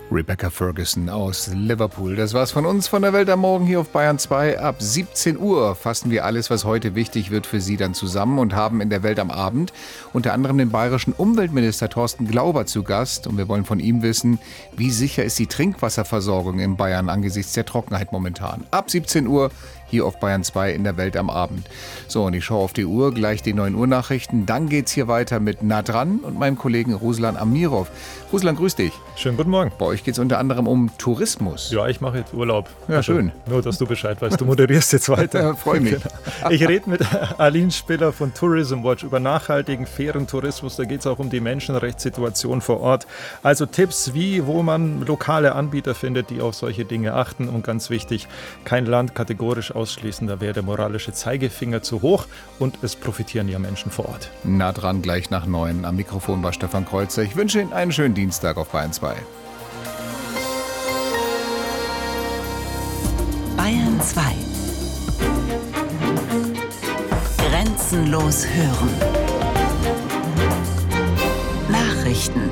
Rebecca Ferguson aus Liverpool. Das war's von uns von der Welt am Morgen hier auf Bayern 2. Ab 17 Uhr fassen wir alles, was heute wichtig wird, für Sie dann zusammen und haben in der Welt am Abend unter anderem den bayerischen Umweltminister Thorsten Glauber zu Gast. Und wir wollen von ihm wissen, wie sicher ist die Trinkwasserversorgung in Bayern angesichts der Trockenheit momentan. Ab 17 Uhr hier auf Bayern 2 in der Welt am Abend. So, und ich schaue auf die Uhr, gleich die 9 Uhr Nachrichten. Dann geht's hier weiter mit Nah dran und meinem Kollegen Ruslan Amirov. Ruslan, grüß dich. Schönen guten Morgen. Bei euch geht's unter anderem um Tourismus. Ja, ich mache jetzt Urlaub. Ja, schön. Nur, dass du Bescheid weißt. Du moderierst jetzt weiter. Ja, freue mich. Ich rede mit Aline Spiller von Tourism Watch über nachhaltigen, fairen Tourismus. Da geht es auch um die Menschenrechtssituation vor Ort. Also Tipps, wo man lokale Anbieter findet, die auf solche Dinge achten. Und ganz wichtig, kein Land kategorisch ausschließen. Da wäre der moralische Zeigefinger zu hoch und es profitieren ja Menschen vor Ort. Nah dran, gleich nach 9. Am Mikrofon war Stefan Kreuzer. Ich wünsche Ihnen einen schönen Dienstag auf Bayern 2. Bayern 2. Grenzenlos hören. Nachrichten.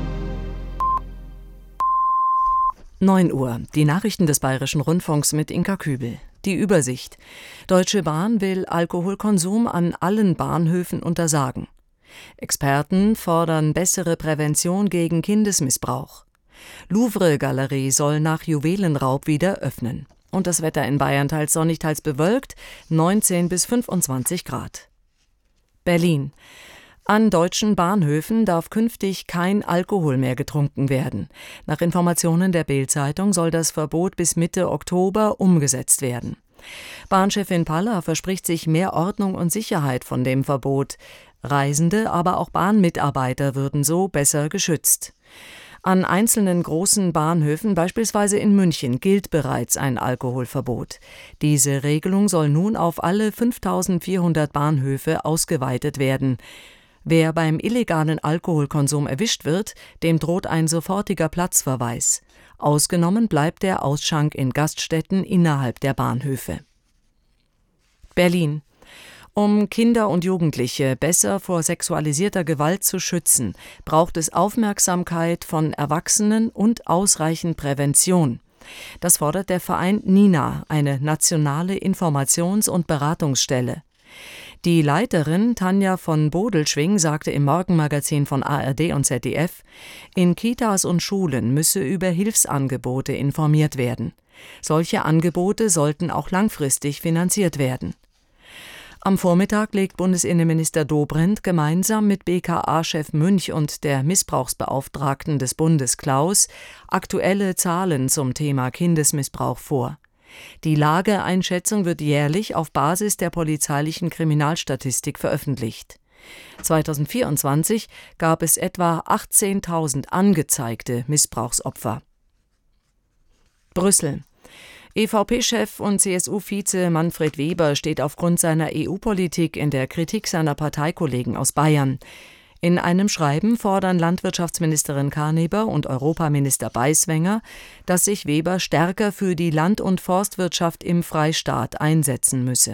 9 Uhr. Die Nachrichten des Bayerischen Rundfunks mit Inka Kübel. Die Übersicht. Deutsche Bahn will Alkoholkonsum an allen Bahnhöfen untersagen. Experten fordern bessere Prävention gegen Kindesmissbrauch. Louvre-Galerie soll nach Juwelenraub wieder öffnen. Und das Wetter in Bayern teils sonnig, teils bewölkt, 19 bis 25 Grad. Berlin. An deutschen Bahnhöfen darf künftig kein Alkohol mehr getrunken werden. Nach Informationen der Bild-Zeitung soll das Verbot bis Mitte Oktober umgesetzt werden. Bahnchefin Paller verspricht sich mehr Ordnung und Sicherheit von dem Verbot. Reisende, aber auch Bahnmitarbeiter würden so besser geschützt. An einzelnen großen Bahnhöfen, beispielsweise in München, gilt bereits ein Alkoholverbot. Diese Regelung soll nun auf alle 5.400 Bahnhöfe ausgeweitet werden. Wer beim illegalen Alkoholkonsum erwischt wird, dem droht ein sofortiger Platzverweis. Ausgenommen bleibt der Ausschank in Gaststätten innerhalb der Bahnhöfe. Berlin. Um Kinder und Jugendliche besser vor sexualisierter Gewalt zu schützen, braucht es Aufmerksamkeit von Erwachsenen und ausreichend Prävention. Das fordert der Verein NINA, eine nationale Informations- und Beratungsstelle. Die Leiterin Tanja von Bodelschwing sagte im Morgenmagazin von ARD und ZDF, in Kitas und Schulen müsse über Hilfsangebote informiert werden. Solche Angebote sollten auch langfristig finanziert werden. Am Vormittag legt Bundesinnenminister Dobrindt gemeinsam mit BKA-Chef Münch und der Missbrauchsbeauftragten des Bundes Klaus aktuelle Zahlen zum Thema Kindesmissbrauch vor. Die Lageeinschätzung wird jährlich auf Basis der polizeilichen Kriminalstatistik veröffentlicht. 2024 gab es etwa 18.000 angezeigte Missbrauchsopfer. Brüssel. EVP-Chef und CSU-Vize Manfred Weber steht aufgrund seiner EU-Politik in der Kritik seiner Parteikollegen aus Bayern. In einem Schreiben fordern Landwirtschaftsministerin Karneber und Europaminister Beiswenger, dass sich Weber stärker für die Land- und Forstwirtschaft im Freistaat einsetzen müsse.